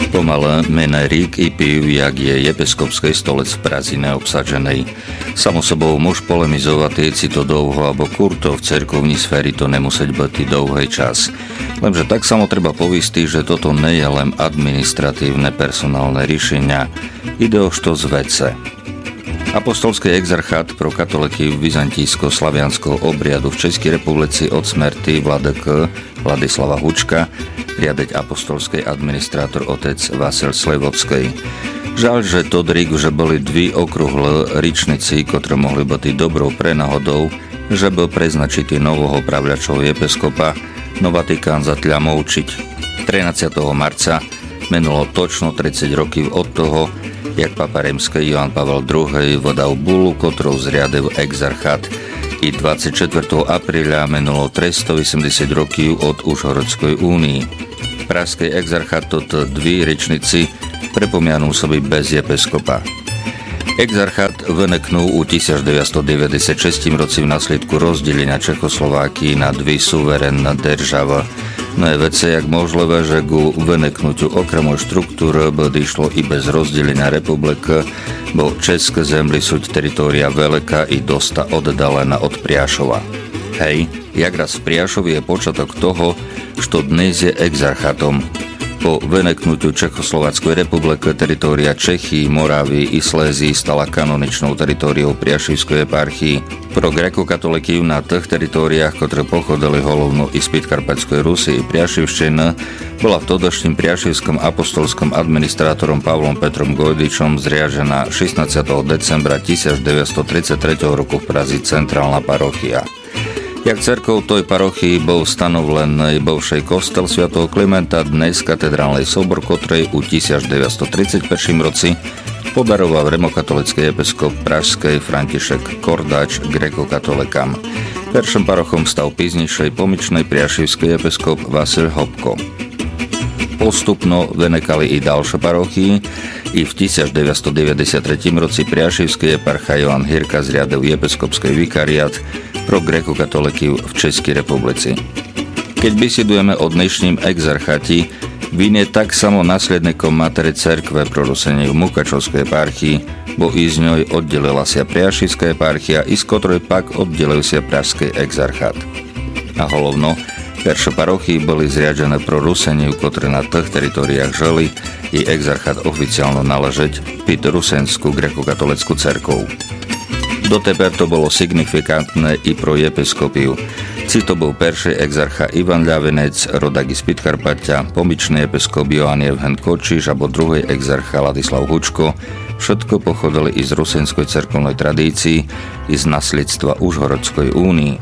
Pomale mene rík i pív, jak je episkopskej stolec v Prazi neobsaženej. Samo sobou muž polemizovať, si to dlouho, abo kurto v cerkovní sféry to nemusieť byť dlouhý čas. Lenže tak samo treba povistiť, že toto nie je len administratívne personálne riešenia. Ide o što z vece. Apostolský exarchát pro katolíky byzantijsko-slavianského obriadu v Českej republice od smrti vladyky Vladislava Hučka riadeť apostolský administrátor otec Vasil Slivovský. Žal, že Todrik, že boli dvi okruhle ričnici, ktoré mohli byť dobrou prenáhodou, že byl preznačitý nového pravľačov episkopa, no Vatikán zatľa moučiť. 13. marca minulo točno 30 rokov od toho, jak Papa Rímsky Johann Pavel II vydal bulu, ktorou zriadil exarchát, i 24. apríla minulo 380 rokov od Užhorodskej únii. Pražský exarchát toto dvi ričnici prepomianú sobi bez episkopa. Exarchát vyneknul u 1996 roci v následku rozdelenia Čechoslovákii na dvi suverénne država. No je vece, jak možlivé, že ku vyneknutiu okremoj štruktúry by išlo i bez rozdelenia republiky, bo České zemly sú teritória veľká i dosta oddalená od Priašova. Hej, jak raz v Priašovi je počiatok toho, što dnes je exarchatom. Po vyneknutiu Čechoslováckej republiky teritória Čechy, Moravy i Slézy stala kanoničnou teritóriou Priašivskej eparchii. Pro grekokatolíkov na tých teritóriách, ktoré pochodili holovno i z Podkarpatskej Rusy i Priašivščiny, bola v todočným priašivskom apostolskom administrátorom Pavlom Petrom Gojdičom zriažená 16. decembra 1933 roku v Prazi centrálna parochia. Jak cerkov toj parochii bol stanovený bovšej kostel svätého Klimenta, dnes katedrálnej sobor, ktorej u 1931 roci podaroval rimokatolický episkop pražskej František Kordáč grekokatolíkam. Perším parochom stal píznejšej pomičnej priašivský episkop Vasil Hopko. Postupno vynekali i ďalšie parochy, i v 1993 roci priašivský eparcha Johan Hirka zriadil episkopský vikariát pro grekokatolíkov v Českej republici. Keď bisedujeme o dnešním exarchati, vín je tak samo nasledníkom Matery cerkve pro rusenie v Mukačovskej eparchii, bo i z ňoj oddelila sa priašivská eparchia, i z ktorej pak oddelil sa pražský exarchát. A holovno, perše parochy boli zriadené pro ruseniu, ktoré na tých teritoriách žili, i exarchát oficiálno naležeť pід rusenskú grekokatolickú cerkov. Doteper to bolo signifikantné i pro episkopiu. Si to bol perší exarcha Ivan Ľavinec, rodak z Podkarpatia, pomičný episkop Johan Jevhen Kočiš abo druhý exarcha Ladislav Hučko, všetko pochodili i z rusenskej cerkovnej tradícii, i z nasledstva Užhorodskej únii.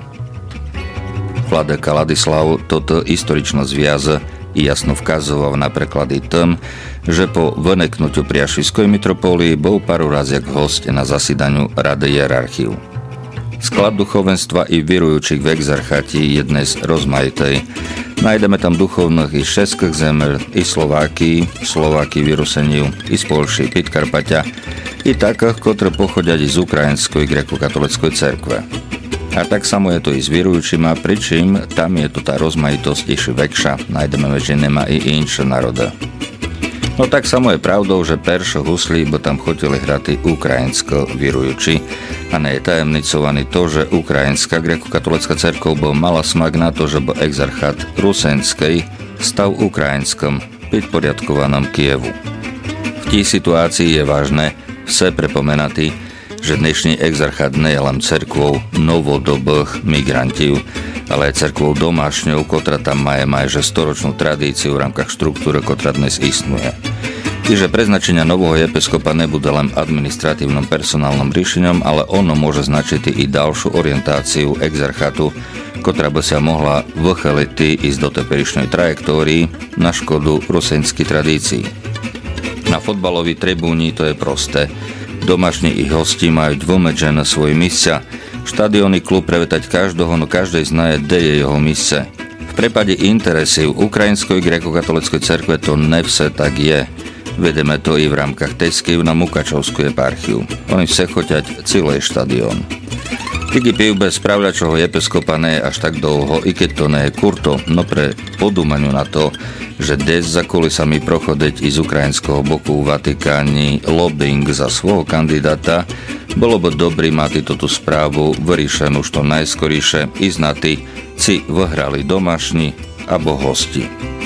Vladyka Ladislav toto historično zviaze i jasno vkazoval na preklady tým, že po vyneknutiu Priašivskej mitropólii bol paru raz jak host na zasidaniu Rady hierarchiu. Sklad duchovenstva i vyrujúcich v exarchati je dnes rozmaitej. Najdeme tam duchovných i z českých zemel, i Slováky vyruseniu, i z Polši, Podkarpatia, i takých, ktoré pochodia z ukrajinskej grekokatolíckej cerkve. A tak samo je to i s vyrujúcima, pričím tam je to tá rozmaitosť ešte väčšia, najdeme medzi nema i inšie národy. No tak samo je pravdou, že peršie husli by tam chodili hrati ukrajinsko vyrujúci, a nie je tajemnicovaný to, že ukrajinská grekokatolická cerkov by mala smak na to, že by exarchát rusenskej stal ukrajinskom, podporiadkovanom Kievu. V tej situácii je vážne vse prepomenatý, že dnešný exarchát nie je len cerkvou novodobých migrantov, ale aj cerkvou domášňou, ktorá tam má majže storočnú tradíciu v rámkach štruktúry, ktorá dnes istnuje. Čiže preznačenia nového episkopa nebude len administratívnym personálnym riešením, ale ono môže značiť i ďalšiu orientáciu exarchatu, ktorá by sa mohla vychyliť i z doteperišnej trajektórii na škodu rusenskej tradícii. Na fotbalovej tribúni to je prosté. Domášni i hosti majú dvomedžené svoje mísca. Štadiónny klub prevetať každého, no každej znaje, kde je jeho mísce. V prípade interesy ukrajinskej grekokatolíckej cerkve to nevse tak je. Vedeme to i v rámkach Teskyv na Mukačovskú eparchiu. Oni chce choťať celý štadión. Tiki piju bez spravľačoho episkopa ne až tak dlho, i keď to ne je kurto, no pre podúmaniu na to, že des za kulisami prochodeť i z ukrajinského boku v Vatikáni lobbying za svojho kandidáta, bolo by dobrý mať túto správu vyriešenú už to najskoríše i znaty, ci vyhrali domašní abo hosti.